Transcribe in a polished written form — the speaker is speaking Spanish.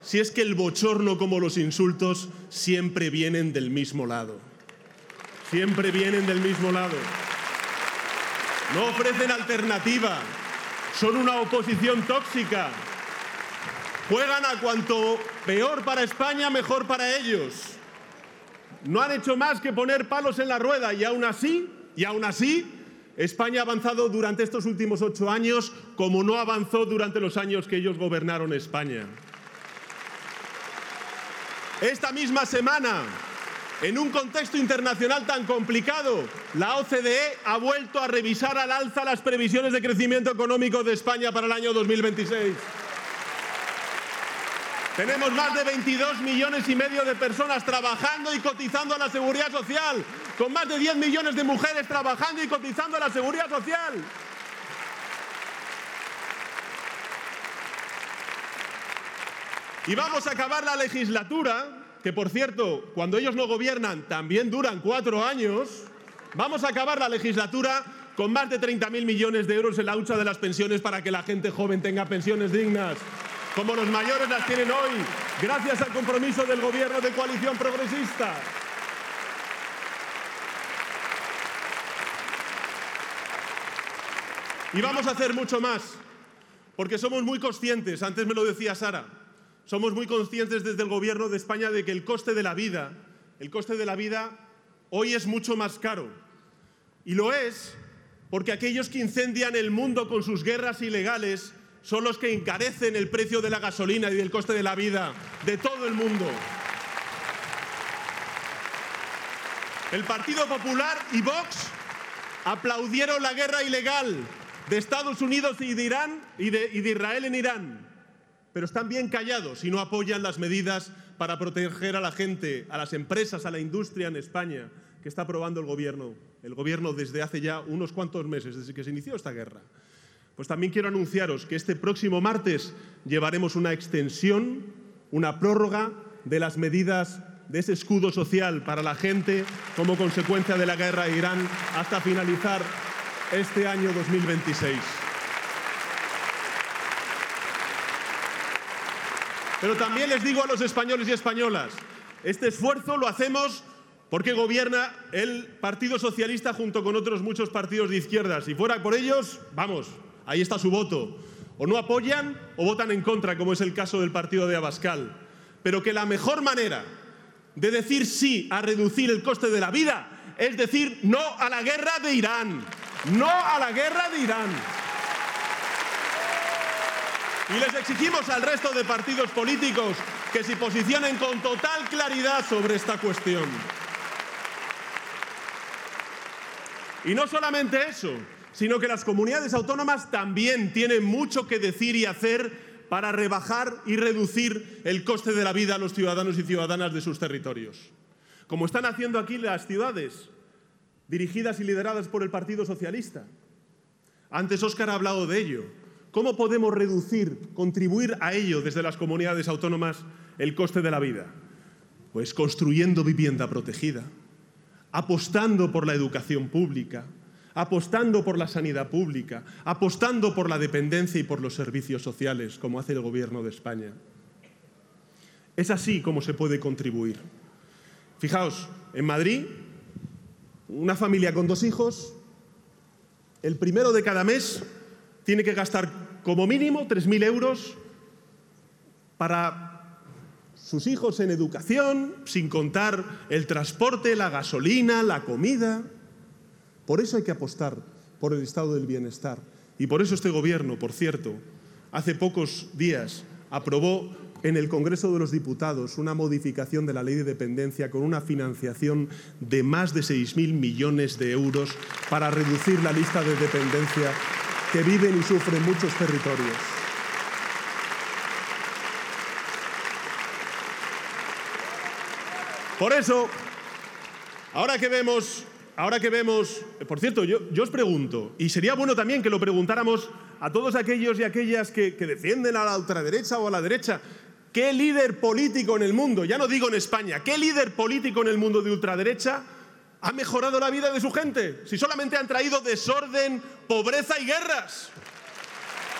Si es que el bochorno como los insultos siempre vienen del mismo lado. Siempre vienen del mismo lado. No ofrecen alternativa. Son una oposición tóxica. Juegan a cuanto peor para España, mejor para ellos. No han hecho más que poner palos en la rueda y aún así, España ha avanzado durante estos últimos 8 años como no avanzó durante los años que ellos gobernaron España. Esta misma semana, en un contexto internacional tan complicado, la OCDE ha vuelto a revisar al alza las previsiones de crecimiento económico de España para el año 2026. Tenemos más de 22,5 millones de personas trabajando y cotizando a la Seguridad Social, con más de 10 millones de mujeres trabajando y cotizando a la Seguridad Social. Y vamos a acabar la legislatura, que por cierto, cuando ellos no gobiernan también duran 4 años, vamos a acabar la legislatura con más de 30.000 millones de euros en la hucha de las pensiones para que la gente joven tenga pensiones dignas, como los mayores las tienen hoy, gracias al compromiso del Gobierno de coalición progresista. Y vamos a hacer mucho más, porque somos muy conscientes, antes me lo decía Sara, somos muy conscientes desde el Gobierno de España de que el coste de la vida hoy es mucho más caro. Y lo es porque aquellos que incendian el mundo con sus guerras ilegales son los que encarecen el precio de la gasolina y del coste de la vida de todo el mundo. El Partido Popular y Vox aplaudieron la guerra ilegal de Estados Unidos y de Irán y de Israel en Irán, pero están bien callados y no apoyan las medidas para proteger a la gente, a las empresas, a la industria en España, que está aprobando el gobierno desde hace ya unos cuantos meses, desde que se inició esta guerra. Pues también quiero anunciaros que este próximo martes llevaremos una extensión, una prórroga de las medidas de ese escudo social para la gente como consecuencia de la guerra de Irán hasta finalizar este año 2026. Pero también les digo a los españoles y españolas, este esfuerzo lo hacemos porque gobierna el Partido Socialista junto con otros muchos partidos de izquierdas. Si fuera por ellos, vamos, ahí está su voto. O no apoyan o votan en contra, como es el caso del partido de Abascal. Pero que la mejor manera de decir sí a reducir el coste de la vida es decir no a la guerra de Irán. ¡No a la guerra de Irán! Y les exigimos al resto de partidos políticos que se posicionen con total claridad sobre esta cuestión. Y no solamente eso, sino que las comunidades autónomas también tienen mucho que decir y hacer para rebajar y reducir el coste de la vida a los ciudadanos y ciudadanas de sus territorios. Como están haciendo aquí las ciudades, dirigidas y lideradas por el Partido Socialista. Antes Óscar ha hablado de ello. ¿Cómo podemos reducir, contribuir a ello desde las comunidades autónomas el coste de la vida? Pues construyendo vivienda protegida, apostando por la educación pública, apostando por la sanidad pública, apostando por la dependencia y por los servicios sociales, como hace el Gobierno de España. Es así como se puede contribuir. Fijaos, en Madrid, una familia con 2 hijos, el primero de cada mes tiene que gastar como mínimo 3.000 euros para sus hijos en educación, sin contar el transporte, la gasolina, la comida. Por eso hay que apostar por el estado del bienestar. Y por eso este Gobierno, por cierto, hace pocos días aprobó en el Congreso de los Diputados una modificación de la Ley de Dependencia con una financiación de más de 6.000 millones de euros para reducir la lista de dependencia que viven y sufren muchos territorios. Por eso, ahora que vemos, por cierto, yo os pregunto, y sería bueno también que lo preguntáramos a todos aquellos y aquellas que defienden a la ultraderecha o a la derecha, ¿qué líder político en el mundo, ya no digo en España, qué líder político en el mundo de ultraderecha ha mejorado la vida de su gente? Si solamente han traído desorden, pobreza y guerras.